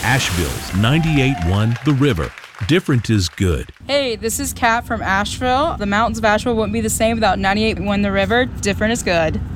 Asheville's 98.1 The River. Different is good. Hey, this is Kat from Asheville. The mountains of Asheville wouldn't be the same without 98.1 The River. Different is good.